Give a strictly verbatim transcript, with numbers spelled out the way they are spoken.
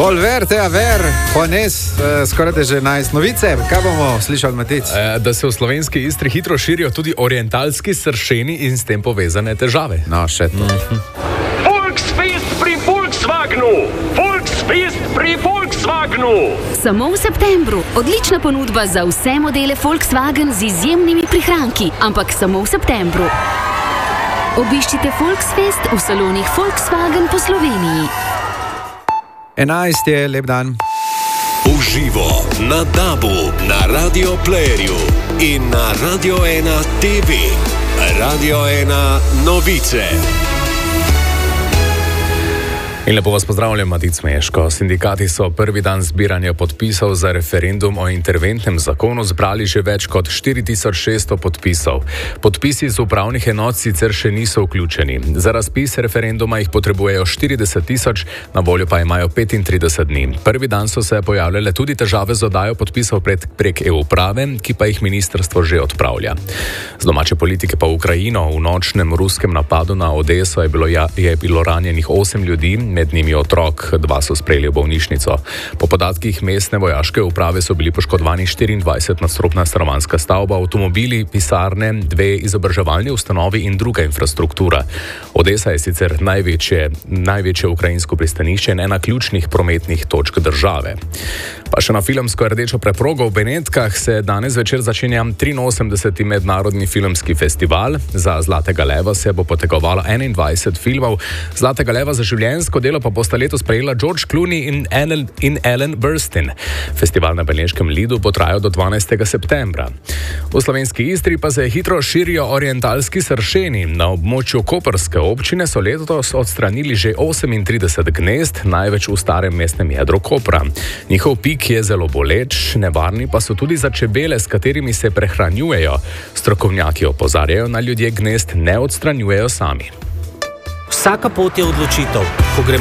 Volverte a ver, pones, uh, skoraj da že enajst novice. Kaj bomo slišali, Matic? E, da se v slovenski Istri hitro širijo tudi orientalski sršeni in s tem povezane težave. No, še to. Mm-hmm. Volksfest pri Volkswagenu! Volksfest pri Volkswagenu! Samo v septembru. Odlična ponudba za vse modele Volkswagen z izjemnimi prihranki, ampak samo v septembru. Obiščite Volksfest v salonih Volkswagen po Sloveniji. enajst je, lep dan. Uživo na Dabu, na Radio Playerju in na Radio ena T V. Radio ena novice. In lepo vas pozdravljam, Matic Meško. Sindikati so prvi dan zbiranja podpisov za referendum o interventnem zakonu zbrali že več kot štiri tisoč šeststo podpisov. Podpisi z upravnih enot sicer še niso vključeni. Za razpis referenduma jih potrebujejo štirideset tisoč, na voljo pa imajo petintrideset dni. Prvi dan so se pojavljale tudi težave z oddajo podpisov prek, prek e-uprave, ki pa jih ministrstvo že odpravlja. Z domače politike pa v Ukrajino. V nočnem ruskem napadu na Odeso je bilo, ja, je bilo ranjenih osem ljudi, med njimi otrok, dva so sprejeli v bolnišnico. Po podatkih mestne vojaške uprave so bili poškodovani štiriindvajsetnadstropna stanovanjska stavba, avtomobili, pisarne, dve izobraževalni ustanovi in druga infrastruktura. Odesa je sicer največje, največje ukrajinsko pristanišče in ena ključnih prometnih točk države. Pa še na filmsko rdečo preprogo v Benetkah se danes večer začenja triinosemdeseti mednarodni filmski festival. Za Zlatega leva se bo potegovalo enaindvajset filmov. Zlatega leva za življenjsko delo pa bosta letos prejela George Clooney in Ellen, in Ellen Burstyn. Festival na Beneškem Lidu bo trajal do dvanajstega septembra. V slovenski Istri pa se hitro širijo orientalski sršeni. Na območju koprske občine so letos odstranili že osemintrideset gnezd, največ v starem mestnem jedru Kopra. Njihov pik je zelo boleč, nevarni pa so tudi za čebele, s katerimi se prehranjujejo. Strokovnjaki opozarjajo, na ljudje gnezd ne odstranjujejo sami. Vsaka pot je odločitev. Ko gremo